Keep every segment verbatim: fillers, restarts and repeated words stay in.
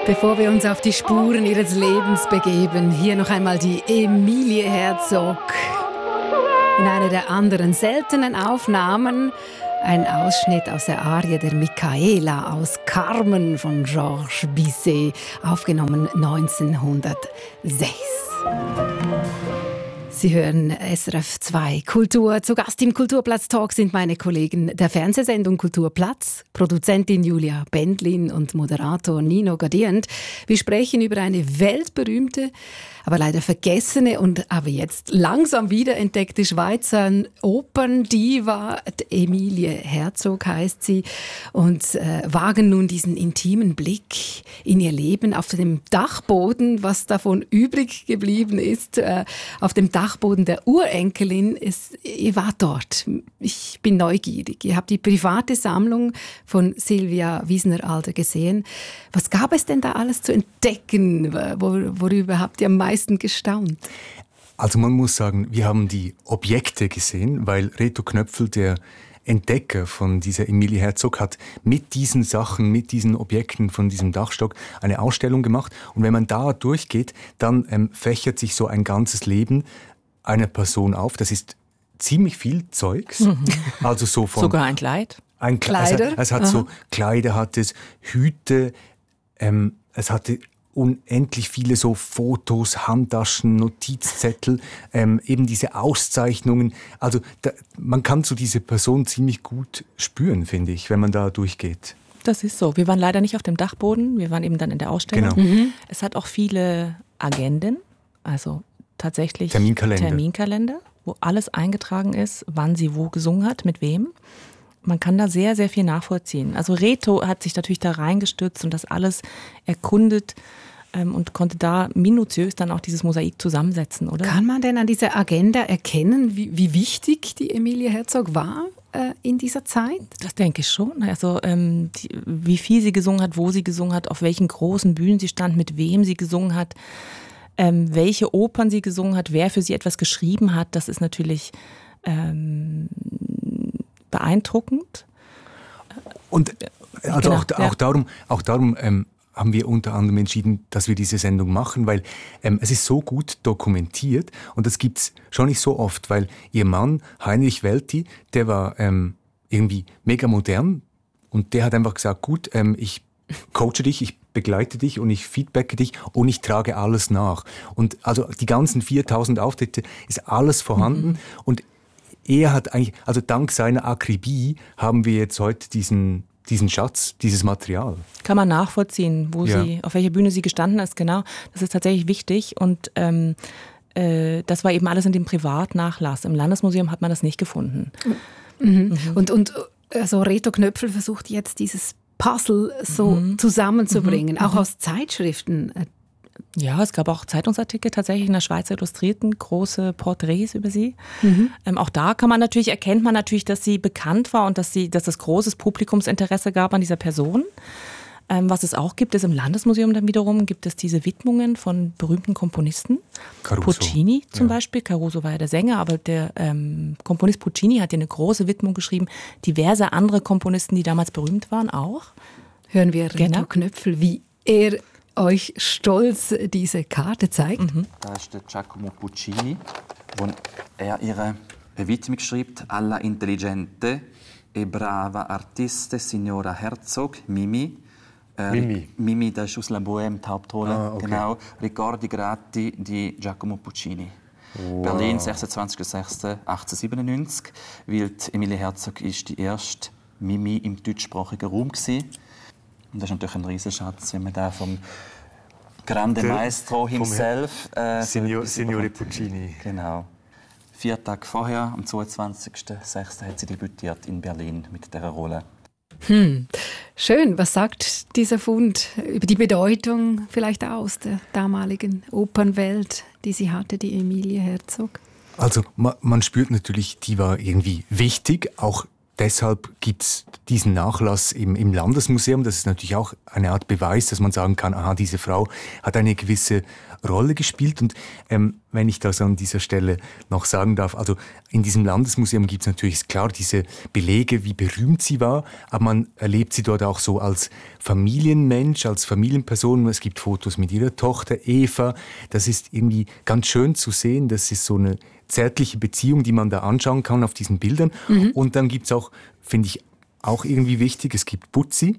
Bevor wir uns auf die Spuren ihres Lebens begeben, hier noch einmal die Emilie Herzog. In einer der anderen seltenen Aufnahmen ein Ausschnitt aus der Arie der Michaela aus Carmen von Georges Bizet, aufgenommen neunzehnhundertsechs. Sie hören S R F zwei Kultur. Zu Gast im Kulturplatz-Talk sind meine Kollegen der Fernsehsendung Kulturplatz, Produzentin Julia Bendlin und Moderator Nino Gadierend. Wir sprechen über eine weltberühmte, aber leider vergessene und aber jetzt langsam wiederentdeckte Schweizer Operndiva. Emilie Herzog heißt sie, und äh, wagen nun diesen intimen Blick in ihr Leben auf dem Dachboden, was davon übrig geblieben ist, äh, auf dem Dachboden der Urenkelin. Ist, ihr wart dort. Ich bin neugierig. Ihr habt die private Sammlung von Silvia Wiesner-Alder gesehen. Was gab es denn da alles zu entdecken? Wor- worüber habt ihr am meisten gestaunt? Also man muss sagen, wir haben die Objekte gesehen, weil Reto Knöpfel, der Entdecker von dieser Emilie Herzog, hat mit diesen Sachen, mit diesen Objekten von diesem Dachstock eine Ausstellung gemacht. Und wenn man da durchgeht, dann ähm, fächert sich so ein ganzes Leben einer Person auf. Das ist ziemlich viel Zeugs. Mhm. Also so von sogar ein Kleid? Ein Kleider? Es, es hat Aha. so Kleider, hat es Hüte, ähm, es hatte unendlich viele so Fotos, Handtaschen, Notizzettel, ähm, eben diese Auszeichnungen. Also da, man kann so diese Person ziemlich gut spüren, finde ich, wenn man da durchgeht. Das ist so. Wir waren leider nicht auf dem Dachboden, wir waren eben dann in der Ausstellung. Genau. Mhm. Es hat auch viele Agenden, also tatsächlich Terminkalender. Terminkalender, wo alles eingetragen ist, wann sie wo gesungen hat, mit wem. Man kann da sehr, sehr viel nachvollziehen. Also Reto hat sich natürlich da reingestürzt und das alles erkundet ähm, und konnte da minutiös dann auch dieses Mosaik zusammensetzen, oder? Kann man denn an dieser Agenda erkennen, wie, wie wichtig die Emilie Herzog war äh, in dieser Zeit? Das denke ich schon. Also ähm, die, wie viel sie gesungen hat, wo sie gesungen hat, auf welchen großen Bühnen sie stand, mit wem sie gesungen hat, ähm, welche Opern sie gesungen hat, wer für sie etwas geschrieben hat, das ist natürlich Ähm, beeindruckend. Und also genau, auch, auch ja. darum, auch darum ähm, haben wir unter anderem entschieden, dass wir diese Sendung machen, weil ähm, es ist so gut dokumentiert und das gibt's schon nicht so oft, weil ihr Mann Heinrich Welti, der war ähm, irgendwie mega modern und der hat einfach gesagt, gut, ähm, ich coache dich, ich begleite dich und ich feedbacke dich und ich trage alles nach. Und also die ganzen viertausend Auftritte ist alles vorhanden mhm. und er hat eigentlich, also dank seiner Akribie haben wir jetzt heute diesen, diesen Schatz, dieses Material. Kann man nachvollziehen, wo ja. sie, auf welcher Bühne sie gestanden ist, genau. Das ist tatsächlich wichtig und ähm, äh, das war eben alles in dem Privatnachlass. Im Landesmuseum hat man das nicht gefunden. Mhm. Mhm. Und, und also Reto Knöpfel versucht jetzt dieses Puzzle so mhm. zusammenzubringen, mhm. auch aus Zeitschriften. Ja, es gab auch Zeitungsartikel tatsächlich in der Schweizer Illustrierten, große Porträts über sie. Mhm. Ähm, auch da kann man natürlich, erkennt man natürlich, dass sie bekannt war und dass, sie, dass es großes Publikumsinteresse gab an dieser Person. Ähm, was es auch gibt, ist im Landesmuseum dann wiederum, gibt es diese Widmungen von berühmten Komponisten. Caruso. Puccini zum ja. Beispiel, Caruso war ja der Sänger, aber der ähm, Komponist Puccini hat ja eine große Widmung geschrieben. Diverse andere Komponisten, die damals berühmt waren, auch. Hören wir Reto genau. Knöpfel, wie er euch stolz diese Karte zeigt. Mhm. Da ist der Giacomo Puccini, wo er ihre Widmung schreibt: Alla intelligente e brava artiste signora Herzog, Mimi. Äh, Mimi. Mimi, das ist aus La Bohème, die Hauptrolle. Ah, okay. Genau. Ricordi grati di Giacomo Puccini. Wow. Berlin, sechsundzwanzigster sechster achtzehnhundertsiebenundneunzig. Weil Emilie Herzog ist die erste Mimi im deutschsprachigen Raum war. Und das ist natürlich ein Riesenschatz, wenn man da vom Grande Der, Maestro himself... Äh, Signor, Signore Puccini. Genau. Vier Tage vorher, am zweiundzwanzigster sechster hat sie debütiert in Berlin mit dieser Rolle. Hm. Schön. Was sagt dieser Fund über die Bedeutung vielleicht aus der damaligen Opernwelt, die sie hatte, die Emilie Herzog? Also man, man spürt natürlich, die war irgendwie wichtig, auch deshalb gibt es diesen Nachlass im, im Landesmuseum. Das ist natürlich auch eine Art Beweis, dass man sagen kann, aha, diese Frau hat eine gewisse Rolle gespielt. Und ähm, wenn ich das an dieser Stelle noch sagen darf, also in diesem Landesmuseum gibt es natürlich klar diese Belege, wie berühmt sie war, aber man erlebt sie dort auch so als Familienmensch, als Familienperson. Es gibt Fotos mit ihrer Tochter Eva. Das ist irgendwie ganz schön zu sehen. Das ist so eine zärtliche Beziehung, die man da anschauen kann auf diesen Bildern. Mhm. Und dann gibt es auch, finde ich, auch irgendwie wichtig, es gibt Butzi.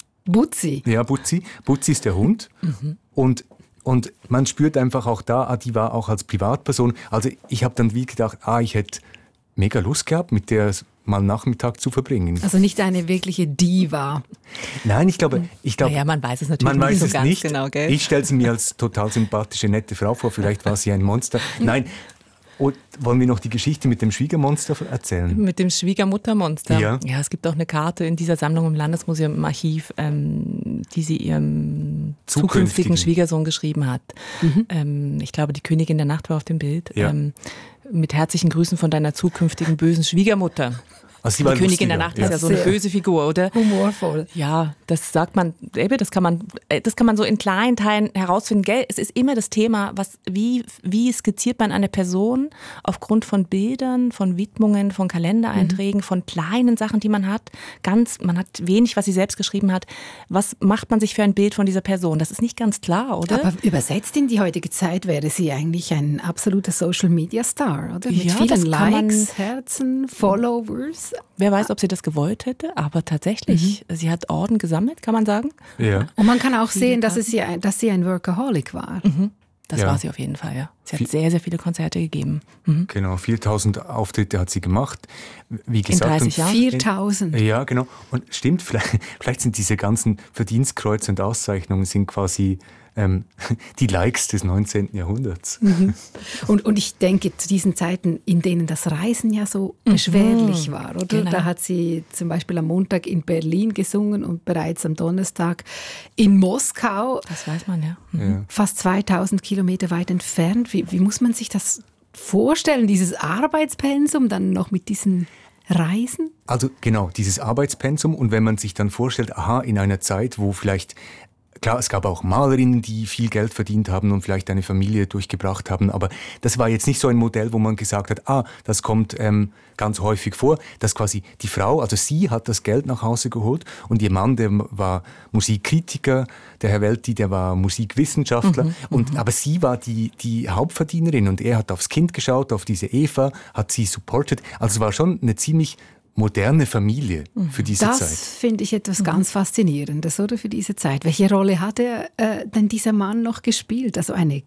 Butzi? Ja, Butzi. Butzi ist der Hund. Mhm. Und Und man spürt einfach auch da, ah, die war auch als Privatperson. Also ich habe dann wie gedacht, ah, ich hätte mega Lust gehabt, mit der mal Nachmittag zu verbringen. Also nicht eine wirkliche Diva. Nein, ich glaube, ich glaube, naja, man weiß es natürlich man nicht weiß so es ganz nicht. genau, gell? Ich stelle sie mir als total sympathische, nette Frau vor. Vielleicht war sie ein Monster. Nein. Und wollen wir noch die Geschichte mit dem Schwiegermonster erzählen? Mit dem Schwiegermuttermonster? Ja. Ja, es gibt auch eine Karte in dieser Sammlung im Landesmuseum im Archiv, ähm, die sie ihrem zukünftigen, zukünftigen Schwiegersohn geschrieben hat. Mhm. Ähm, ich glaube, die Königin der Nacht war auf dem Bild. Ja. Ähm, mit herzlichen Grüßen von deiner zukünftigen bösen Schwiegermutter. Also die Königin der Nacht ja. ist ja so eine böse Figur, oder? Humorvoll. Ja, das sagt man, das kann man, das kann man so in kleinen Teilen herausfinden. Gell? Es ist immer das Thema, was, wie, wie skizziert man eine Person aufgrund von Bildern, von Widmungen, von Kalendereinträgen, mhm. von kleinen Sachen, die man hat. Ganz, man hat wenig, was sie selbst geschrieben hat. Was macht man sich für ein Bild von dieser Person? Das ist nicht ganz klar, oder? Aber übersetzt in die heutige Zeit wäre sie eigentlich ein absoluter Social-Media-Star, oder? Mit ja, vielen man, Likes, Herzen, Followers. Wer weiß, ob sie das gewollt hätte, aber tatsächlich, mhm. sie hat Orden gesammelt, kann man sagen. Ja. Und man kann auch sehen, dass, es sie, dass sie ein Workaholic war. Mhm. Das ja. war sie auf jeden Fall, ja. Sie hat sehr, sehr viele Konzerte gegeben. Mhm. Genau, viertausend Auftritte hat sie gemacht. Wie gesagt, in dreißig Jahren? viertausend. Ja, genau. Und stimmt, vielleicht, vielleicht sind diese ganzen Verdienstkreuze und Auszeichnungen sind quasi ähm, die Likes des neunzehnten Jahrhunderts. Mhm. Und, und ich denke, zu diesen Zeiten, in denen das Reisen ja so mhm. beschwerlich war, oder? Genau. Da hat sie zum Beispiel am Montag in Berlin gesungen und bereits am Donnerstag in Moskau. Das weiß man, ja. Mhm. ja. Fast zweitausend Kilometer weit entfernt. Wie, wie muss man sich das vorstellen, dieses Arbeitspensum dann noch mit diesen Reisen? Also genau, dieses Arbeitspensum. Und wenn man sich dann vorstellt, aha, in einer Zeit, wo vielleicht, klar, es gab auch Malerinnen, die viel Geld verdient haben und vielleicht eine Familie durchgebracht haben, aber das war jetzt nicht so ein Modell, wo man gesagt hat, ah, das kommt ähm, ganz häufig vor, dass quasi die Frau, also sie hat das Geld nach Hause geholt und ihr Mann, der war Musikkritiker, der Herr Welti, der war Musikwissenschaftler, mhm, und, aber sie war die, die Hauptverdienerin und er hat aufs Kind geschaut, auf diese Eva, hat sie supportet, also es war schon eine ziemlich moderne Familie für diese das Zeit. Das finde ich etwas ganz Faszinierendes, oder, für diese Zeit. Welche Rolle hat er äh, denn dieser Mann noch gespielt? Also eine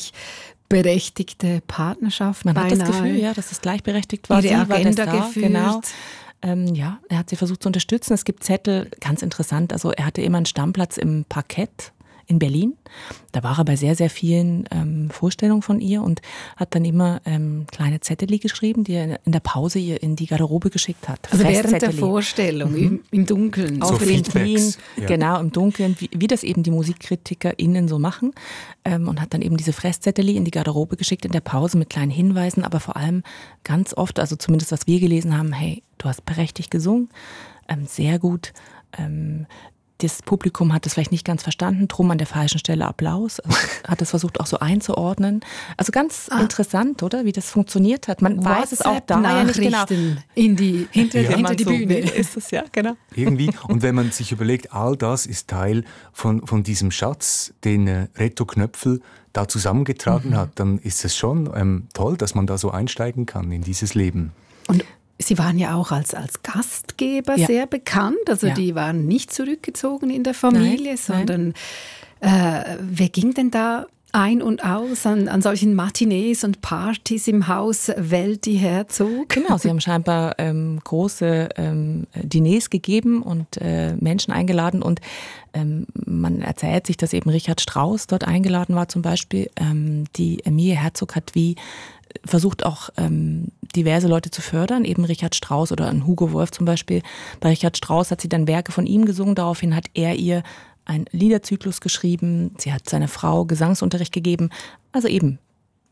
gleichberechtigte Partnerschaft. Man beinahe. hat das Gefühl, ja, dass es gleichberechtigt war. Ihre Sie war Agenda das da, geführt. Genau. Ähm, ja, er hat sie versucht zu unterstützen. Es gibt Zettel, ganz interessant. Also er hatte immer einen Stammplatz im Parkett in Berlin. Da war er bei sehr, sehr vielen ähm, Vorstellungen von ihr und hat dann immer ähm, kleine Zettel geschrieben, die er in der Pause ihr in die Garderobe geschickt hat. Also während der Vorstellung, mhm. im, im Dunkeln. Auch so in Wien, ja. genau, im Dunkeln, wie, wie das eben die MusikkritikerInnen so machen. Ähm, und hat dann eben diese Fresszettel in die Garderobe geschickt in der Pause mit kleinen Hinweisen, aber vor allem ganz oft, also zumindest was wir gelesen haben, hey, du hast prächtig gesungen, ähm, sehr gut, ähm, das Publikum hat das vielleicht nicht ganz verstanden, drum an der falschen Stelle Applaus, also hat das versucht auch so einzuordnen. Also ganz ah. interessant, oder, wie das funktioniert hat. Man weiß es auch da ja nicht genau. In die, hinter, ja, hinter die so Bühne. Ist es, ja, genau. Irgendwie. Und wenn man sich überlegt, all das ist Teil von, von diesem Schatz, den äh, Reto Knöpfel da zusammengetragen mhm. hat, dann ist es schon ähm, toll, dass man da so einsteigen kann in dieses Leben. Und Sie waren ja auch als, als Gastgeber ja. sehr bekannt. Also ja. die waren nicht zurückgezogen in der Familie, nein, sondern nein. Äh, wer ging denn da ein und aus an, an solchen Matinees und Partys im Haus Welti Herzog? Genau, sie haben scheinbar ähm, große ähm, Diners gegeben und äh, Menschen eingeladen. Und ähm, man erzählt sich, dass eben Richard Strauss dort eingeladen war zum Beispiel. Ähm, die Emilie Herzog hat wie versucht auch ähm, diverse Leute zu fördern, eben Richard Strauss oder ein Hugo Wolf zum Beispiel. Bei Richard Strauss hat sie dann Werke von ihm gesungen, daraufhin hat er ihr einen Liederzyklus geschrieben, sie hat seiner Frau Gesangsunterricht gegeben, also eben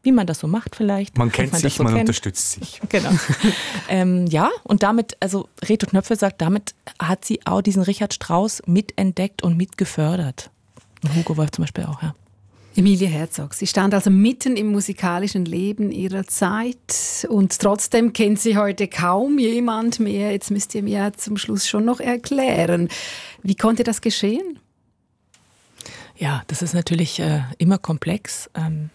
wie man das so macht vielleicht. Man kennt man sich, so man kennt. unterstützt sich. Genau. ähm, ja, und damit, also Reto Knöpfel sagt, damit hat sie auch diesen Richard Strauss mitentdeckt und mitgefördert. Und Hugo Wolf zum Beispiel auch, ja. Emilie Herzog, sie stand also mitten im musikalischen Leben ihrer Zeit und trotzdem kennt sie heute kaum jemand mehr. Jetzt müsst ihr mir zum Schluss schon noch erklären, wie konnte das geschehen? Ja, das ist natürlich äh, immer komplex. Ähm,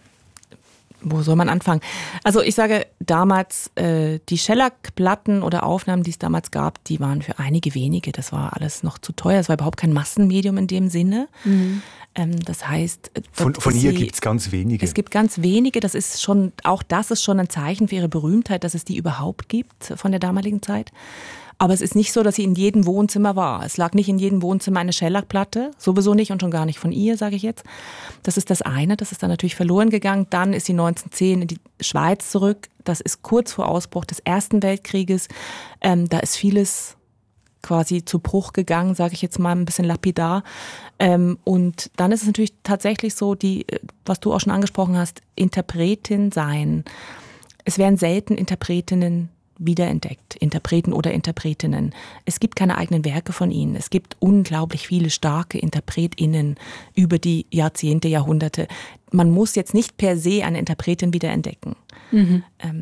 wo soll man anfangen? Also ich sage damals, äh, die Shellac-Platten oder Aufnahmen, die es damals gab, die waren für einige wenige. Das war alles noch zu teuer. Es war überhaupt kein Massenmedium in dem Sinne. Mhm. Ähm, das heißt, von, von ihr gibt es ganz wenige. Es gibt ganz wenige. Das ist schon, auch das ist schon ein Zeichen für ihre Berühmtheit, dass es die überhaupt gibt von der damaligen Zeit. Aber es ist nicht so, dass sie in jedem Wohnzimmer war. Es lag nicht in jedem Wohnzimmer eine Shellac-Platte, sowieso nicht und schon gar nicht von ihr, sage ich jetzt. Das ist das eine, das ist dann natürlich verloren gegangen. Dann ist sie neunzehnhundertzehn in die Schweiz zurück. Das ist kurz vor Ausbruch des Ersten Weltkrieges. Ähm, da ist vieles quasi zu Bruch gegangen, sage ich jetzt mal ein bisschen lapidar. Ähm, und dann ist es natürlich tatsächlich so, die, was du auch schon angesprochen hast, Interpretin sein. Es werden selten Interpretinnen wiederentdeckt, Interpreten oder Interpretinnen. Es gibt keine eigenen Werke von ihnen. Es gibt unglaublich viele starke InterpretInnen über die Jahrzehnte, Jahrhunderte. Man muss jetzt nicht per se eine Interpretin wiederentdecken. Mhm. Ähm,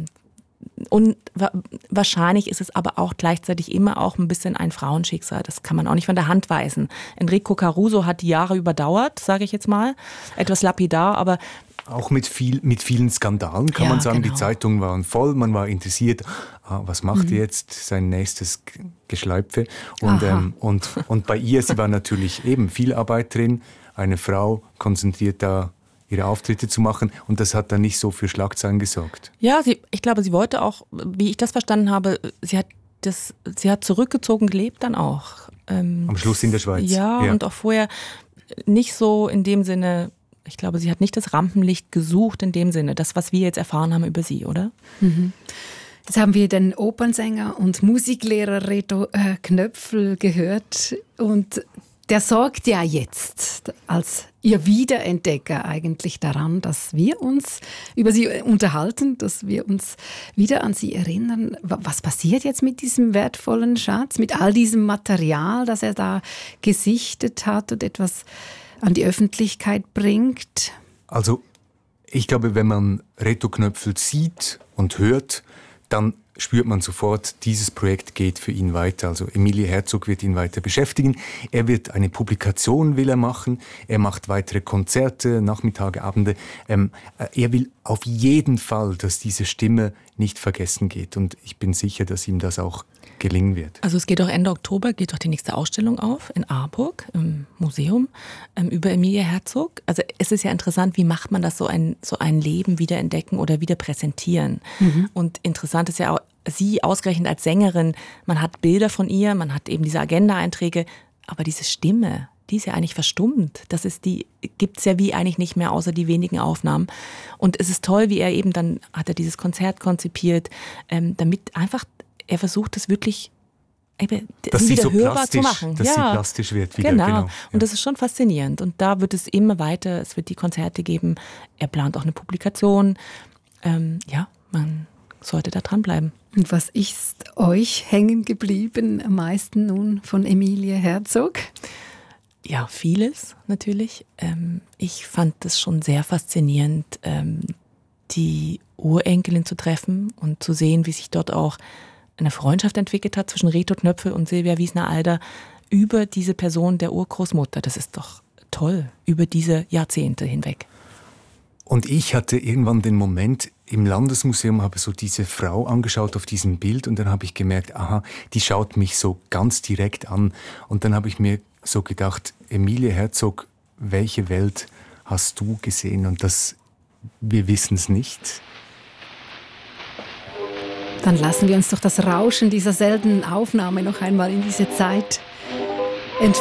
und wa- wahrscheinlich ist es aber auch gleichzeitig immer auch ein bisschen ein Frauenschicksal. Das kann man auch nicht von der Hand weisen. Enrico Caruso hat die Jahre überdauert, sage ich jetzt mal. Etwas lapidar, aber auch mit, viel, mit vielen Skandalen, kann ja, man sagen. genau. Die Zeitungen waren voll, man war interessiert. Ah, was macht mhm. jetzt sein nächstes Geschleipfe? Und, ähm, und, und bei ihr, sie war natürlich eben Vielarbeiterin, eine Frau, konzentriert da ihre Auftritte zu machen. Und das hat dann nicht so für Schlagzeilen gesorgt. Ja, sie, ich glaube, sie wollte auch, wie ich das verstanden habe, sie hat, das, sie hat zurückgezogen gelebt dann auch. Ähm, Am Schluss in der Schweiz. Ja, ja, und auch vorher nicht so in dem Sinne. Ich glaube, sie hat nicht das Rampenlicht gesucht in dem Sinne, das, was wir jetzt erfahren haben über sie, oder? Mhm. Jetzt haben wir den Opernsänger und Musiklehrer Reto äh, Knöpfel gehört und der sorgt ja jetzt als ihr Wiederentdecker eigentlich daran, dass wir uns über sie unterhalten, dass wir uns wieder an sie erinnern. Was passiert jetzt mit diesem wertvollen Schatz, mit all diesem Material, das er da gesichtet hat und etwas an die Öffentlichkeit bringt? Also ich glaube, wenn man Reto Knöpfel sieht und hört, dann spürt man sofort, dieses Projekt geht für ihn weiter. Also Emilie Herzog wird ihn weiter beschäftigen. Er wird eine Publikation will er machen. Er macht weitere Konzerte, Nachmittage, Abende. Ähm, er will auf jeden Fall, dass diese Stimme nicht vergessen geht. Und ich bin sicher, dass ihm das auch gelingen wird. Also es geht auch Ende Oktober, geht doch die nächste Ausstellung auf in Aarburg im Museum ähm, über Emilie Herzog. Also es ist ja interessant, wie macht man das, so ein, so ein Leben wieder entdecken oder wieder präsentieren. Mhm. Und interessant ist ja auch, sie ausgerechnet als Sängerin, man hat Bilder von ihr, man hat eben diese Agenda-Einträge, aber diese Stimme, die ist ja eigentlich verstummt. Das ist die, gibt's ja wie eigentlich nicht mehr, außer die wenigen Aufnahmen. Und es ist toll, wie er eben, dann hat er dieses Konzert konzipiert, ähm, damit einfach er versucht es wirklich eben, dass wieder sie so hörbar zu machen. Dass ja, sie plastisch wird wieder. Genau. genau. Ja. Und das ist schon faszinierend. Und da wird es immer weiter, es wird die Konzerte geben. Er plant auch eine Publikation. Ähm, ja, man sollte da dranbleiben. Und was ist euch hängen geblieben am meisten nun von Emilie Herzog? Ja, vieles natürlich. Ähm, ich fand es schon sehr faszinierend, ähm, die Urenkelin zu treffen und zu sehen, wie sich dort auch eine Freundschaft entwickelt hat zwischen Reto Knöpfel und Silvia Wiesner-Alder über diese Person der Urgroßmutter. Das ist doch toll, über diese Jahrzehnte hinweg. Und ich hatte irgendwann den Moment im Landesmuseum, habe so diese Frau angeschaut auf diesem Bild und dann habe ich gemerkt, aha, die schaut mich so ganz direkt an. Und dann habe ich mir so gedacht, Emilie Herzog, welche Welt hast du gesehen? Und das, wir wissen es nicht. Dann lassen wir uns doch das Rauschen dieser seltenen Aufnahme noch einmal in diese Zeit